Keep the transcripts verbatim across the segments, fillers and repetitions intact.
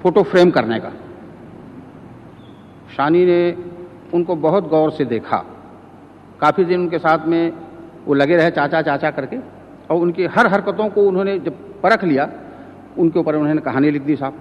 Photo frame करने का। शानी ने उनको बहुत गौर से देखा, काफ़ी दिन उनके साथ में वो लगे रहे चाचा चाचा करके, और उनकी हर हरकतों को उन्होंने जब परख लिया, उनके ऊपर उन्होंने कहानी लिख दी साहब।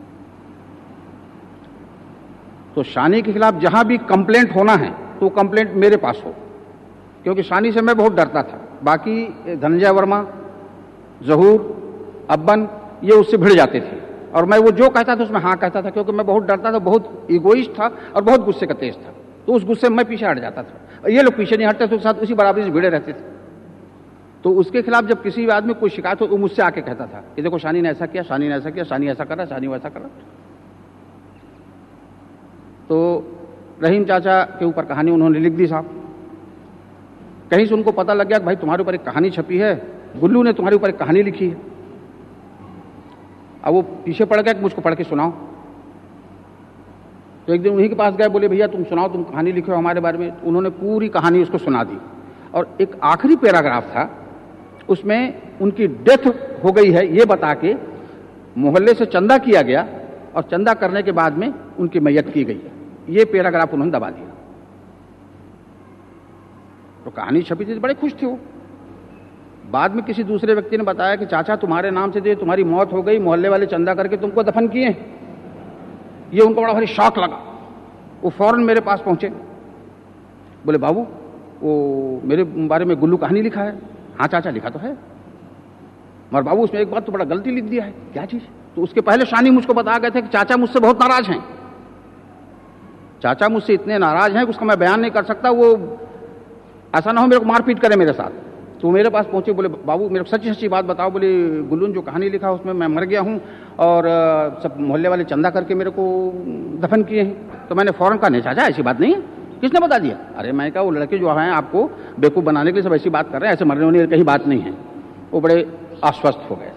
तो शानी के खिलाफ जहां भी कंप्लेंट होना है तो कंप्लेंट मेरे पास हो, क्योंकि शानी से मैं बहुत डरता था। बाकी धनंजय वर्मा, ज़हूर, अब्बन ये उससे भिड़ जाते थे, और मैं वो जो कहता था उसमें हाँ कहता था, क्योंकि मैं बहुत डरता था, बहुत इगोइस्ट था और बहुत गुस्से का तेज था। तो उस गुस्से में मैं पीछे हट जाता था, और ये लोग पीछे नहीं हटते थे, उसके साथ उसी बराबरी से भिड़े रहते थे। तो उसके खिलाफ जब किसी आदमी को कोई शिकायत हो, वो मुझसे आके कहता था कि देखो शानी ने ऐसा किया, शानी ने ऐसा किया, शानी ऐसा करा, शानी वैसा करा। तो रहीम चाचा के ऊपर कहानी उन्होंने लिख दी साहब। कहीं से उनको पता लग गया कि भाई तुम्हारे ऊपर एक कहानी छपी है, गुल्लू ने तुम्हारे ऊपर एक कहानी लिखी है। अब वो पीछे पड़ गया कि मुझको पढ़ के सुनाओ। तो एक दिन उन्हीं के पास गए, बोले भैया तुम सुनाओ, तुम कहानी लिखो हमारे बारे में। तो उन्होंने पूरी कहानी उसको सुना दी, और एक आखिरी पैराग्राफ था, उसमें उनकी डेथ हो गई है ये बता के मोहल्ले से चंदा किया गया, और चंदा करने के बाद में उनकी मैयत की गई है, ये पैराग्राफ उन्होंने दबा दिया। तो कहानी छपी थी तो बड़े खुश थे वो। बाद में किसी दूसरे व्यक्ति ने बताया कि चाचा तुम्हारे नाम से जो तुम्हारी मौत हो गई, मोहल्ले वाले चंदा करके तुमको दफन किए। ये उनको बड़ा भारी शौक लगा। वो फौरन मेरे पास पहुंचे, बोले बाबू वो मेरे बारे में गुल्लू कहानी लिखा है। हाँ चाचा लिखा तो है, मगर बाबू उसमें एक बात तो बड़ा गलती लिख दिया है। क्या चीज? तो उसके पहले शानी मुझको बता गए थे कि चाचा मुझसे बहुत नाराज हैं, चाचा मुझसे इतने नाराज हैं कि उसका मैं बयान नहीं कर सकता, वो ऐसा ना हो मेरे को मारपीट करे मेरे साथ। तो मेरे पास पहुंचे, बोले बाबू मेरे को सच्ची सच्ची बात बताओ। बोले गुल्लू ने जो कहानी लिखा उसमें मैं मर गया हूं, और सब मोहल्ले वाले चंदा करके मेरे को दफन किए हैं। तो मैंने फौरन कहा नहीं चाचा ऐसी बात नहीं है, किसने बता दिया? अरे मैं कहा वो लड़के जो हैं आपको बेवकूफ बनाने के लिए सब ऐसी बात कर रहे हैं, ऐसे मरने होने की कहीं बात नहीं है। वो बड़े आश्वस्त हो गए।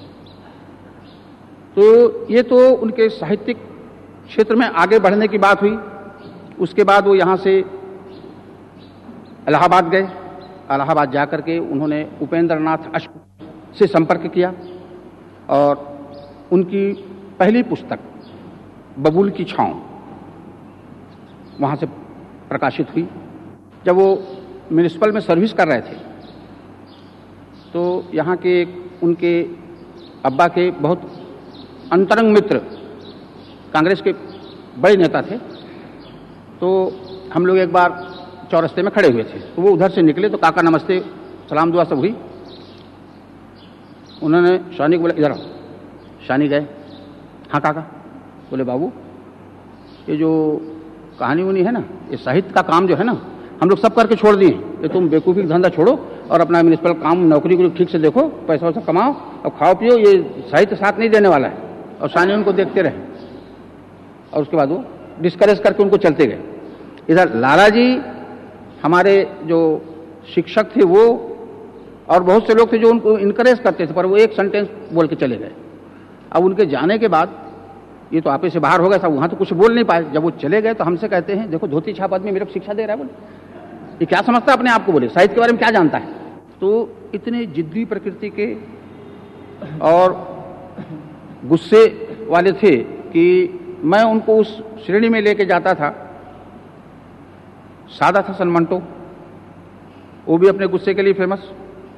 तो ये तो उनके साहित्यिक क्षेत्र में आगे बढ़ने की बात हुई। उसके बाद वो यहाँ से इलाहाबाद गए। इलाहाबाद जाकर के उन्होंने उपेंद्र नाथ अश्क से संपर्क किया, और उनकी पहली पुस्तक बबूल की छाँव वहाँ से प्रकाशित हुई। जब वो म्युनिसिपल में सर्विस कर रहे थे तो यहाँ के उनके अब्बा के बहुत अंतरंग मित्र कांग्रेस के बड़े नेता थे। तो हम लोग एक बार चौरस्ते में खड़े हुए थे, तो वो उधर से निकले, तो काका नमस्ते सलाम दुआ सब हुई। उन्होंने शानी को बोला इधर आओ। शानी गए। हाँ काका। बोले बाबू ये जो कहानी उनी है ना, ये साहित्य का काम जो है ना, हम लोग सब करके छोड़ दिए। ये तुम बेवकूफ़ी का धंधा छोड़ो और अपना म्युनिसिपल काम नौकरी को ठीक से देखो, पैसा वैसा कमाओ और खाओ पियो, ये साहित्य साथ नहीं देने वाला है। और शानी उनको देखते रहे, और उसके बाद वो डिस्करेज करके उनको चलते गए। इधर लाला जी हमारे जो शिक्षक थे वो, और बहुत से लोग थे जो उनको इनकरेज करते थे, पर वो एक सेंटेंस बोल के चले गए। अब उनके जाने के बाद ये तो आपे से बाहर हो गया था, वहां तो कुछ बोल नहीं पाए। जब वो चले गए तो हमसे कहते हैं देखो धोती छाप आदमी मेरे को शिक्षा दे रहा है। बोले ये क्या समझता है अपने आप को? बोले साहित्य के बारे में क्या जानता है? तो इतने जिद्दी प्रकृति के और गुस्से वाले थे कि मैं उनको उस श्रेणी में लेके जाता था। सादा था सनमंटो, वो भी अपने गुस्से के लिए फेमस।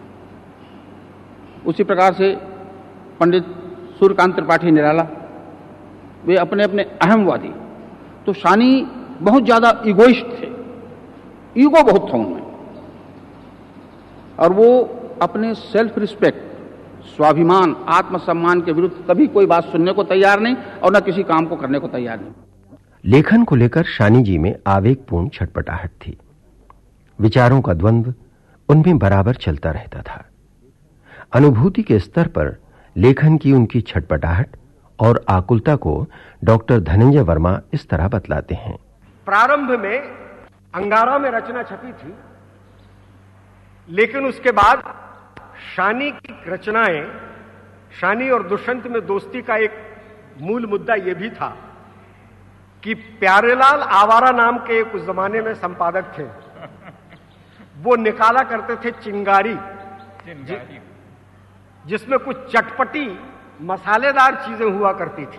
उसी प्रकार से पंडित सूर्यकांत त्रिपाठी निराला, वे अपने अपने अहमवादी। तो शानी बहुत ज्यादा ईगोइस्ट थे, ईगो बहुत था उनमें, और वो अपने सेल्फ रिस्पेक्ट, स्वाभिमान, आत्मसम्मान के विरुद्ध कभी कोई बात सुनने को तैयार नहीं, और न किसी काम को करने को तैयार नहीं। लेखन को लेकर शानी जी में आवेगपूर्ण छटपटाहट थी। विचारों का द्वंद्व उनमें बराबर चलता रहता था। अनुभूति के स्तर पर लेखन की उनकी छटपटाहट और आकुलता को डॉक्टर धनंजय वर्मा इस तरह बतलाते हैं। प्रारंभ में अंगारा में रचना छपी थी, लेकिन उसके बाद शानी की रचनाएं, शानी और दुष्यंत में दोस्ती का एक मूल मुद्दा यह भी था कि प्यारेलाल आवारा नाम के उस जमाने में संपादक थे, वो निकाला करते थे चिंगारी, जिसमें कुछ चटपटी मसालेदार चीजें हुआ करती थी।